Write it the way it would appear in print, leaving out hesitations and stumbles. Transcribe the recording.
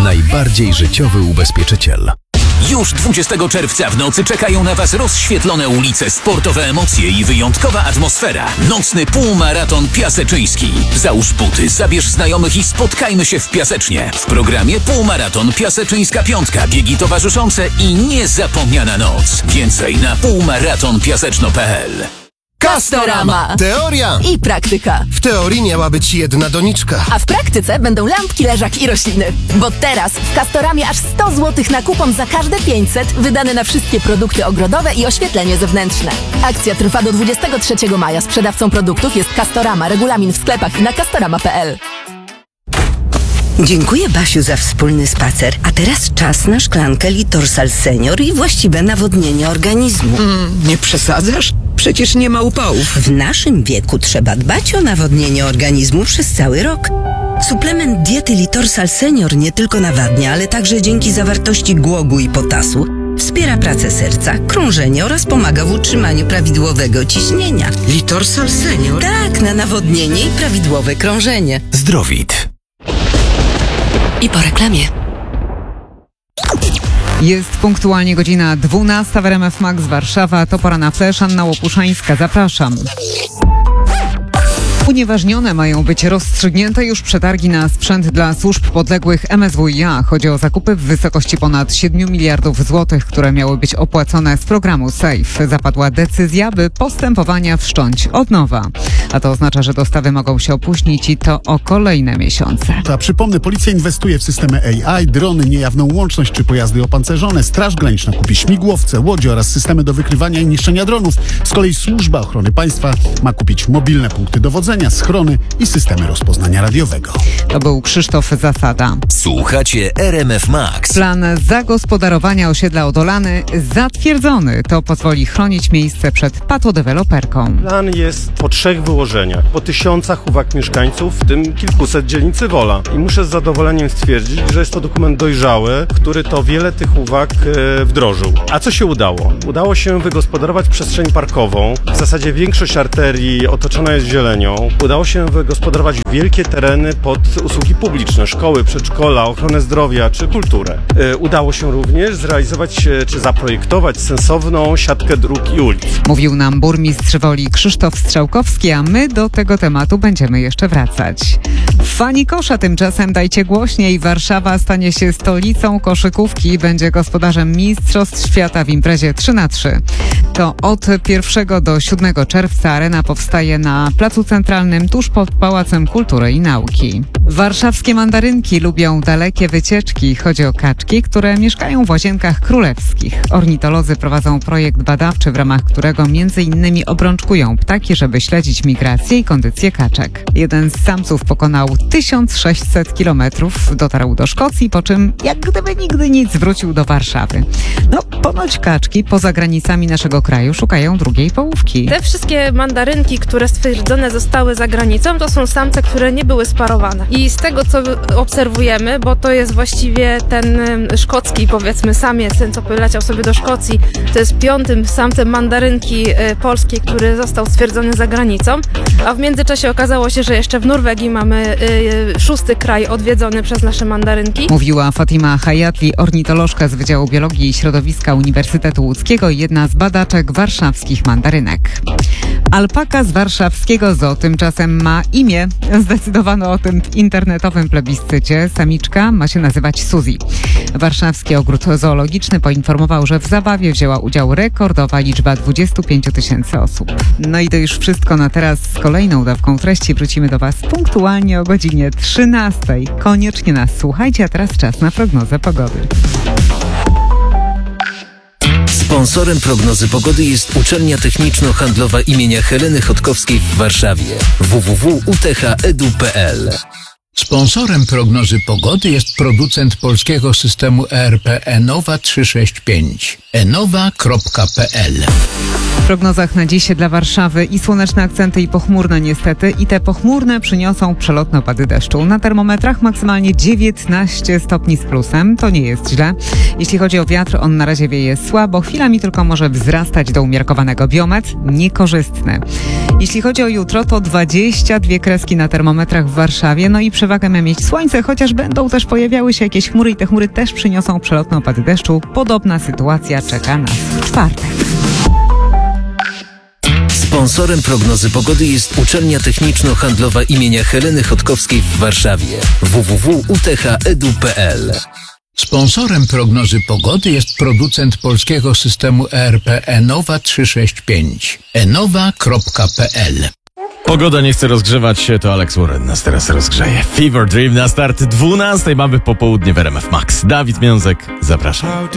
najbardziej życiowy ubezpieczyciel. Już 20 czerwca w nocy czekają na Was rozświetlone ulice, sportowe emocje i wyjątkowa atmosfera. Nocny półmaraton piaseczyński. Załóż buty, zabierz znajomych i spotkajmy się w Piasecznie. W programie półmaraton Piaseczyńska Piątka, biegi towarzyszące i niezapomniana noc. Więcej na półmaratonpiaseczno.pl. Castorama. Teoria I praktyka. W teorii miała być jedna doniczka. A w praktyce będą lampki, leżak i rośliny. Bo teraz w Castoramie aż 100 zł na kupon za każde 500 wydane na wszystkie produkty ogrodowe i oświetlenie zewnętrzne. Akcja trwa do 23 maja. Sprzedawcą produktów jest Castorama. Regulamin w sklepach i na castorama.pl. Dziękuję, Basiu, za wspólny spacer. A teraz czas na szklankę Litorsal Senior i właściwe nawodnienie organizmu. Nie przesadzasz? Przecież nie ma upałów. W naszym wieku trzeba dbać o nawodnienie organizmu przez cały rok. Suplement diety Litorsal Senior nie tylko nawadnia, ale także dzięki zawartości głogu i potasu wspiera pracę serca, krążenie oraz pomaga w utrzymaniu prawidłowego ciśnienia. Litorsal Senior? Tak, na nawodnienie i prawidłowe krążenie. Zdrowit. I po reklamie. Jest punktualnie godzina 12 w RMF Max Warszawa. To pora na flash. Anna Łopuszańska. Zapraszam. Unieważnione mają być rozstrzygnięte już przetargi na sprzęt dla służb podległych MSWiA. Chodzi o zakupy w wysokości ponad 7 miliardów złotych, które miały być opłacone z programu SAFE. Zapadła decyzja, by postępowania wszcząć od nowa. A to oznacza, że dostawy mogą się opóźnić i to o kolejne miesiące. A przypomnę, policja inwestuje w systemy AI, drony, niejawną łączność czy pojazdy opancerzone. Straż Graniczna kupi śmigłowce, łodzie oraz systemy do wykrywania i niszczenia dronów. Z kolei Służba Ochrony Państwa ma kupić mobilne punkty dowodzenia, schrony i systemy rozpoznania radiowego. To był Krzysztof Zasada. Słuchacie RMF Max. Plan zagospodarowania osiedla Odolany zatwierdzony. To pozwoli chronić miejsce przed patodeweloperką. Plan jest po 3 wyłożeniach, po 1000 uwag mieszkańców, w tym kilkuset dzielnicy Wola. I muszę z zadowoleniem stwierdzić, że jest to dokument dojrzały, który to wiele tych uwag wdrożył. A co się udało? Udało się wygospodarować przestrzeń parkową. W zasadzie większość arterii otoczona jest zielenią. Udało się wygospodarować wielkie tereny pod usługi publiczne, szkoły, przedszkola, ochronę zdrowia czy kulturę. Udało się również zrealizować czy zaprojektować sensowną siatkę dróg i ulic. Mówił nam burmistrz Woli Krzysztof Strzałkowski, a my do tego tematu będziemy jeszcze wracać. Fani kosza tymczasem dajcie głośniej. Warszawa stanie się stolicą koszykówki i będzie gospodarzem Mistrzostw Świata w imprezie 3x3. To od 1 do 7 czerwca arena powstaje na Placu Centralnym tuż pod Pałacem Kultury i Nauki. Warszawskie mandarynki lubią dalekie wycieczki. Chodzi o kaczki, które mieszkają w Łazienkach Królewskich. Ornitolodzy prowadzą projekt badawczy, w ramach którego m.in. obrączkują ptaki, żeby śledzić migrację i kondycję kaczek. Jeden z samców pokonał 1600 kilometrów, dotarł do Szkocji, po czym jak gdyby nigdy nic wrócił do Warszawy. Ponoć kaczki poza granicami naszego kraju szukają drugiej połówki. Te wszystkie mandarynki, które stwierdzone zostały za granicą, to są samce, które nie były sparowane. I z tego, co obserwujemy, bo to jest właściwie ten szkocki, powiedzmy, samiec, ten, co poleciał sobie do Szkocji, to jest 5. samcem mandarynki polskiej, który został stwierdzony za granicą, a w międzyczasie okazało się, że jeszcze w Norwegii mamy 6. kraj odwiedzony przez nasze mandarynki. Mówiła Fatima Hayatli, ornitolożka z Wydziału Biologii i Środowiska Uniwersytetu Łódzkiego i jedna z badaczek warszawskich mandarynek. Alpaka z warszawskiego zoo tymczasem ma imię. Zdecydowano o tym w internetowym plebiscycie. Samiczka ma się nazywać Suzy. Warszawski Ogród Zoologiczny poinformował, że w zabawie wzięła udział rekordowa liczba 25 000 osób. No i to już wszystko na teraz. Z kolejną dawką treści wrócimy do Was punktualnie o godzinie 13. Koniecznie nas słuchajcie, a teraz czas na prognozę pogody. Sponsorem prognozy pogody jest Uczelnia Techniczno-Handlowa imienia Heleny Chodkowskiej w Warszawie. www.utecha.edu.pl. Sponsorem prognozy pogody jest producent polskiego systemu ERP Enowa 365. enowa.pl. W prognozach na dziś dla Warszawy i słoneczne akcenty i pochmurne niestety. I te pochmurne przyniosą przelotne opady deszczu. Na termometrach maksymalnie 19 stopni z plusem. To nie jest źle. Jeśli chodzi o wiatr, on na razie wieje słabo. Chwilami tylko może wzrastać do umiarkowanego. Biometr niekorzystny. Jeśli chodzi o jutro, to 22 kreski na termometrach w Warszawie. No i przewagę ma mieć słońce, chociaż będą też pojawiały się jakieś chmury i te chmury też przyniosą przelotne opady deszczu. Podobna sytuacja czeka nas w czwartek. Sponsorem prognozy pogody jest Uczelnia Techniczno-Handlowa imienia Heleny Chodkowskiej w Warszawie. www.utecha.edu.pl. Sponsorem prognozy pogody jest producent polskiego systemu ERP Enowa 365. enowa.pl. Pogoda nie chce rozgrzewać się, to Alex Warren nas teraz rozgrzeje. Fever Dream na start 12. Mamy popołudnie w RMF Max. Dawid Miązek, zapraszam.